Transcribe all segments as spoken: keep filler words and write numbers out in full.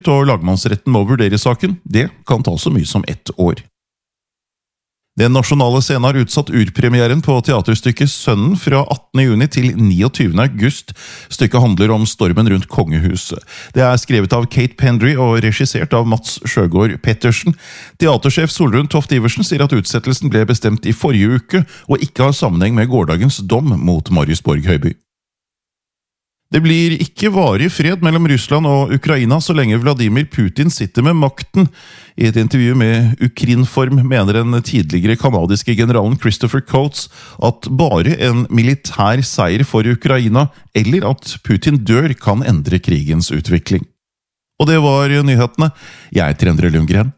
og lagmannsretten må vurdere saken. Det kan ta så mye som ett år. Den nasjonale scenen har utsatt urpremieren på teaterstykket Sønnen fra attende juni til niogtyvende august. Stykket handler om stormen rundt kongehuset. Det er skrevet av Kate Pendry og regissert av Mats Sjøgaard Pettersen. Teatersjef Solrun Toft Iversen sier at utsettelsen ble bestemt i forrige uke, og ikke har sammenheng med gårdagens dom mot Marius Borg Høiby. Det blir ikke varig fred mellom Russland og Ukraina så lenge Vladimir Putin sitter med makten. I et intervju med Ukrinform mener den tidligere kanadiske generalen Christopher Coates at bare en militær seier for Ukraina, eller at Putin dør, kan endre krigens utvikling. Og det var nyhetene. Jeg heter Endre Lundgren.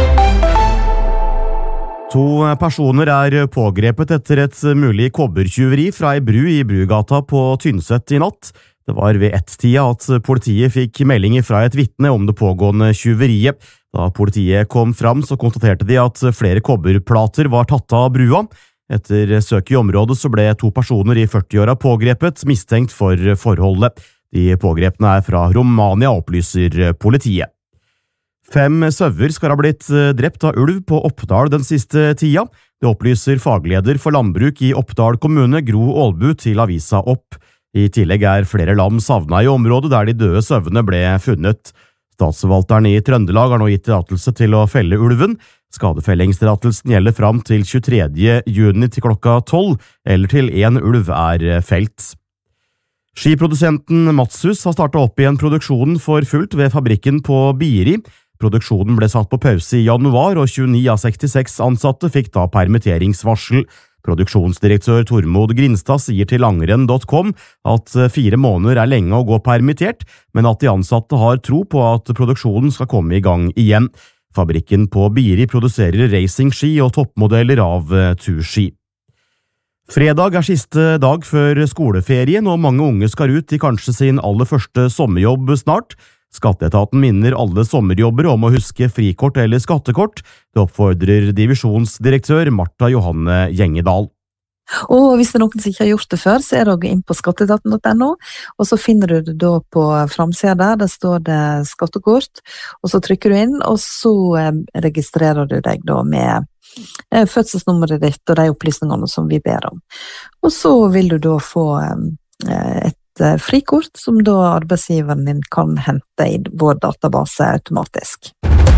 To personer er pågrepet etter et mulig kobbertyveri fra ei bru i Brugata på Tynset i natt. Det var ved ett-tida at politiet fikk meldinger fra et vitne om det pågående tyveriet. Da politiet kom fram, så konstaterte de at flere kobberplater var tatt av brua. Etter søk i området så ble to personer i førtiåra pågrepet, mistenkt for forholdet. De pågrepne er fra Romania, opplyser politiet. Fem sauer skal ha blitt drept av ulv på Oppdal den siste tida. Det opplyser fagleder for landbruk i Oppdal kommune, Gro Aalbu, til avisa Opp. I tillegg er flere lam savnet i området der de døde sauene ble funnet. Statsforvalteren i Trøndelag har nå gitt tillatelse til å felle ulven. Skadefellingstillatelsen gjelder fram til tjuetredje juni til klokka tolv, eller til en ulv er felt. Skiprodusenten Matshus har startet opp igjen produksjonen for fullt ved fabrikken på Biri. Produksjonen ble satt på pause i januar, og tjueni av sekstiseks ansatte fikk da permitteringsvarsel. Produksjonsdirektør Tormod Grinstad sier til langrenn punktum com at fire måneder er lenge å gå permittert, men at de ansatte har tro på at produksjonen skal komme i gang igjen. Fabrikken på Biri produserer racingski og toppmodeller av turski. Fredag er siste dag før skoleferien, og mange unge skal ut i kanskje sin aller første sommerjobb snart. Skatteetaten minner alle sommerjobbere om å huske frikort eller skattekort. Det oppfordrer divisjonsdirektør Martha Johanne Gjengedal. Og hvis det er noen som ikke har gjort det før, så er det å gå inn på skatteetaten punktum no, og så finner du det da på framsiden der, der står det skattekort, og så trykker du inn, og så registrerer du deg da med fødselsnummeret ditt og de opplysningene som vi ber om. Og så vil du da få et frikort som da arbeidsgiveren din kan hente i vår database automatisk.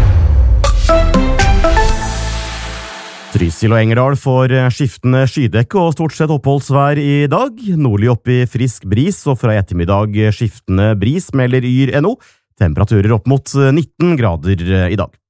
Trysil og Engerdal får skiftende skydekke og stort sett oppholdsvær i dag. Nordlig opp i frisk bris, og fra ettermiddag skiftende bris melder yr punktum no. Temperaturer opp mot nitten grader i dag.